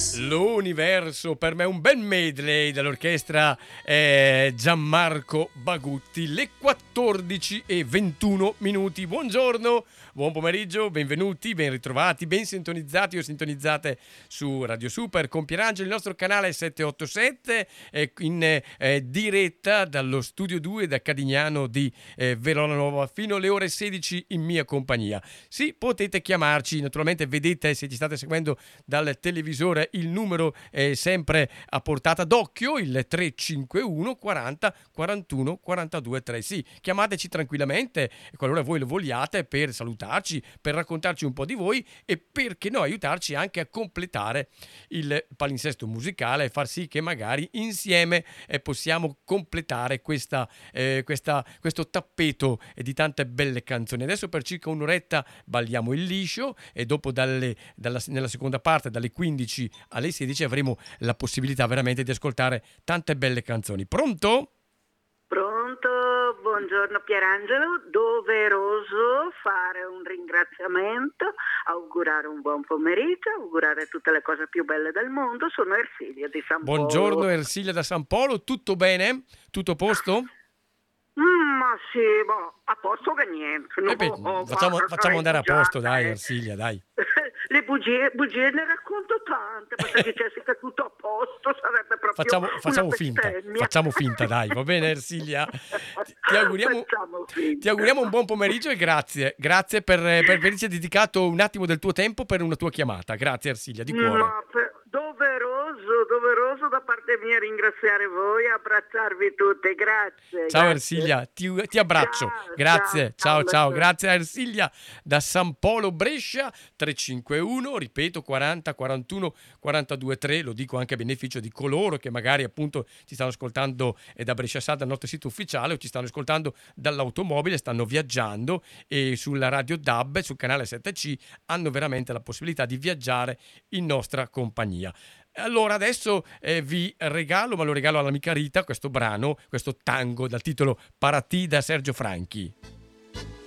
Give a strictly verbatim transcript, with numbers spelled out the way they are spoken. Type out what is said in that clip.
L'universo, per me un bel medley dall'orchestra eh, Gianmarco Bagutti, le quattordici e ventuno minuti. Buongiorno, buon pomeriggio, benvenuti, ben ritrovati, ben sintonizzati o sintonizzate su Radio Super con Pierangelo, il nostro canale settecentoottantasette, eh, in eh, diretta dallo studio due da Cadignano di eh, Verona Nuova fino alle ore sedici in mia compagnia. Sì, potete chiamarci, naturalmente vedete, se ci state seguendo dal televisore, il numero è sempre a portata d'occhio, il tre cinque uno quaranta quarantuno quarantadue tre. Sì, chiamateci tranquillamente qualora voi lo vogliate, per salutarci, per raccontarci un po' di voi e perché no aiutarci anche a completare il palinsesto musicale e far sì che magari insieme eh, possiamo completare questa, eh, questa, questo tappeto di tante belle canzoni. Adesso per circa un'oretta balliamo il liscio e dopo dalle, dalla, nella seconda parte dalle quindici alle sedici avremo la possibilità veramente di ascoltare tante belle canzoni. Pronto? Pronto, buongiorno Pierangelo, doveroso fare un ringraziamento, augurare un buon pomeriggio, augurare tutte le cose più belle del mondo. Sono Ersilia di San Polo. Buongiorno Ersilia da San Polo, tutto bene? Tutto a posto? Mm, ma sì, boh, a posto che niente. No, Eh beh, oh, facciamo, guarda, facciamo andare a già, posto, dai eh. Ersilia, dai. Le bugie, bugie ne racconto tante, ma se dicessi che tutto a posto sarebbe proprio Facciamo, facciamo una finta, bestemmia. facciamo finta, dai, va bene Ersilia? Ti, ti auguriamo, Facciamo finta. ti auguriamo un buon pomeriggio e grazie, grazie per, per averci dedicato un attimo del tuo tempo per una tua chiamata. Grazie Ersilia, di cuore. Ma per- doveroso, doveroso da parte mia ringraziare voi e abbracciarvi tutti, grazie. Ciao grazie. Ersilia, ti, ti abbraccio, Ciao, grazie, ciao ciao, ciao, ciao. grazie a Ersilia da San Polo Brescia, tre cinque uno, ripeto, quaranta quarantuno quarantadue tre, lo dico anche a beneficio di coloro che magari appunto ci stanno ascoltando eh, da Brescia Sad dal nostro sito ufficiale o ci stanno ascoltando dall'automobile, stanno viaggiando e sulla radio D A B, sul canale sette C, hanno veramente la possibilità di viaggiare in nostra compagnia. Allora adesso eh, vi regalo, ma lo regalo all'amica Rita, questo brano, questo tango dal titolo Para ti da Sergio Franchi.